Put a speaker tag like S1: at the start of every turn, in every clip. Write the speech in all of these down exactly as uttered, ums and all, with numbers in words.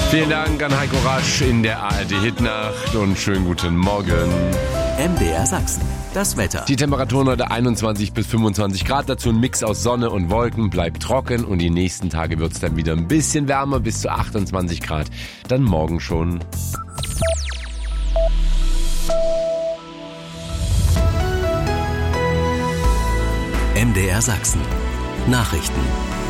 S1: Vielen Dank an Heiko Rasch in der A R D-Hitnacht und schönen guten Morgen.
S2: M D R Sachsen, das Wetter.
S1: Die Temperaturen heute einundzwanzig bis fünfundzwanzig Grad, dazu ein Mix aus Sonne und Wolken, bleibt trocken und die nächsten Tage wird es dann wieder ein bisschen wärmer, bis zu achtundzwanzig Grad, dann morgen schon.
S2: M D R Sachsen, Nachrichten.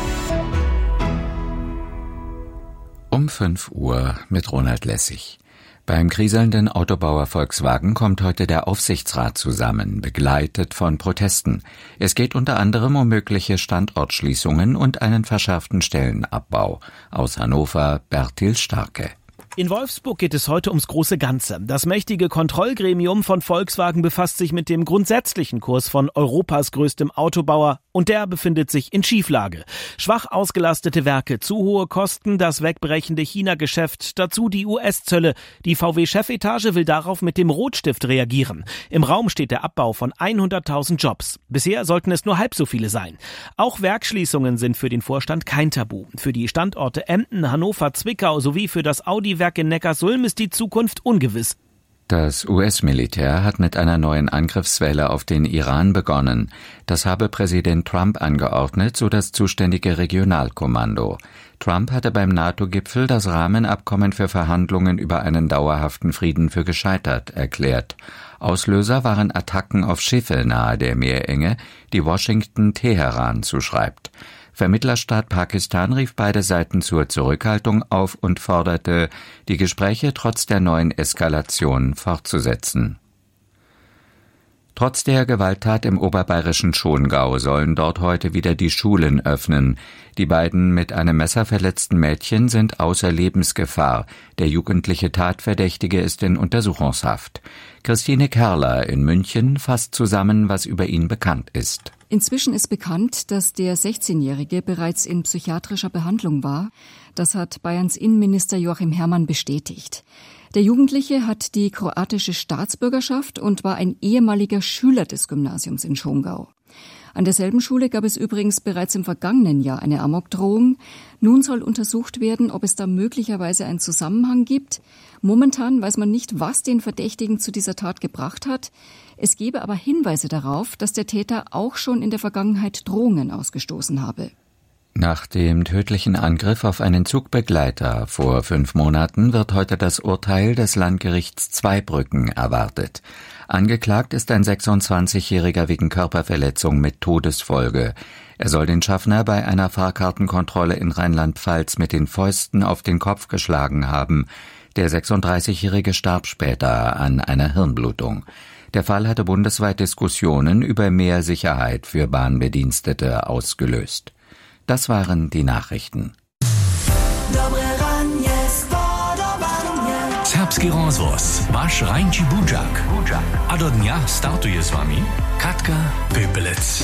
S3: Um fünf Uhr mit Ronald Lessig. Beim kriselnden Autobauer Volkswagen kommt heute der Aufsichtsrat zusammen, begleitet von Protesten. Es geht unter anderem um mögliche Standortschließungen und einen verschärften Stellenabbau. Aus Hannover Bertil Starke.
S4: In Wolfsburg geht es heute ums große Ganze. Das mächtige Kontrollgremium von Volkswagen befasst sich mit dem grundsätzlichen Kurs von Europas größtem Autobauer und der befindet sich in Schieflage. Schwach ausgelastete Werke, zu hohe Kosten, das wegbrechende China-Geschäft, dazu die U S-Zölle. Die V W-Chefetage will darauf mit dem Rotstift reagieren. Im Raum steht der Abbau von hunderttausend Jobs. Bisher sollten es nur halb so viele sein. Auch Werksschließungen sind für den Vorstand kein Tabu. Für die Standorte Emden, Hannover, Zwickau sowie für das Audi-Werk in Neckarsulm ist die Zukunft ungewiss.
S3: Das U S-Militär hat mit einer neuen Angriffswelle auf den Iran begonnen. Das habe Präsident Trump angeordnet, so das zuständige Regionalkommando. Trump hatte beim NATO-Gipfel das Rahmenabkommen für Verhandlungen über einen dauerhaften Frieden für gescheitert erklärt. Auslöser waren Attacken auf Schiffe nahe der Meerenge, die Washington Teheran zuschreibt. Vermittlerstaat Pakistan rief beide Seiten zur Zurückhaltung auf und forderte, die Gespräche trotz der neuen Eskalation fortzusetzen. Trotz der Gewalttat im oberbayerischen Schongau sollen dort heute wieder die Schulen öffnen. Die beiden mit einem Messer verletzten Mädchen sind außer Lebensgefahr. Der jugendliche Tatverdächtige ist in Untersuchungshaft. Christine Kerler in München fasst zusammen, was über ihn bekannt ist.
S5: Inzwischen ist bekannt, dass der sechzehnjährige bereits in psychiatrischer Behandlung war. Das hat Bayerns Innenminister Joachim Herrmann bestätigt. Der Jugendliche hat die kroatische Staatsbürgerschaft und war ein ehemaliger Schüler des Gymnasiums in Schongau. An derselben Schule gab es übrigens bereits im vergangenen Jahr eine Amokdrohung. Nun soll untersucht werden, ob es da möglicherweise einen Zusammenhang gibt. Momentan weiß man nicht, was den Verdächtigen zu dieser Tat gebracht hat. Es gebe aber Hinweise darauf, dass der Täter auch schon in der Vergangenheit Drohungen ausgestoßen habe.
S3: Nach dem tödlichen Angriff auf einen Zugbegleiter vor fünf Monaten wird heute das Urteil des Landgerichts Zweibrücken erwartet. Angeklagt ist ein sechsundzwanzigjähriger wegen Körperverletzung mit Todesfolge. Er soll den Schaffner bei einer Fahrkartenkontrolle in Rheinland-Pfalz mit den Fäusten auf den Kopf geschlagen haben. Der sechsunddreißigjährige starb später an einer Hirnblutung. Der Fall hatte bundesweit Diskussionen über mehr Sicherheit für Bahnbedienstete ausgelöst. Das waren die Nachrichten.
S6: Serbski rozvoz, waš Rajnči Budžak. A do dňa startuje s vami Katka Pöpelec.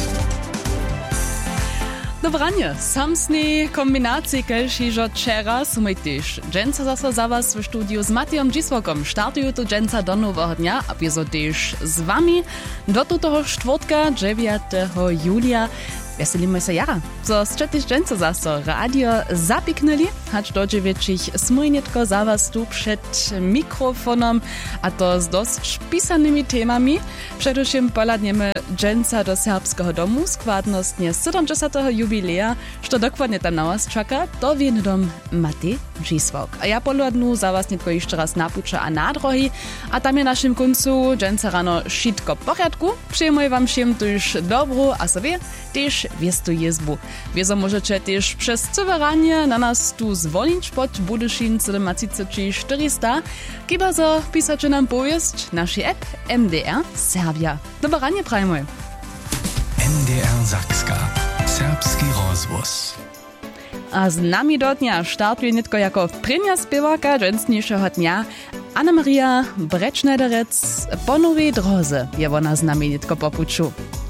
S7: Dobranie, samsnej kombinacji kelšižo včera sú my tiež. Dženca zase za vás v štúdiu s Matejom Džisvokom. Štartujú tu Dženca do nového dňa a piezo tiež s vami do toho štvrtka, deviateho júlia. Veselíme sa jara. So sčetiš Dženca zase radio zapiknuli, hač do dziewięćich smujnitko za vás tu przed mikrofonom a to z dosť písanými témami. Především poladneme Dženca do serbského domu skladnostne sedemdesiatego jubilea, što dokładnie tam na vás čaká, to vie dom Matej Džisvok. A ja poladnu za vás netko ešte raz napuča a nádrohy a tam je našim koncu Dženca rano šitko poriadku. Przyjmuję wam všim tuž dobrú a sobie tiež wiestu jezbu. Wiezo możecie też przez cyweranie na nas tu zwolnić pod Budyszin siedemdziesiąt czterysta. Kiba so pisacie nam powieść naszej app M D R Serbia. Dobranie prajmy.
S6: M D R Sakska. Serbski rozvoz.
S7: A z nami do dnia startuje nitko jako premia spiewarka dżęsniejszego dnia Anna-Maria Brečnederec po nowej drodze. Je ona z nami nitko popuču.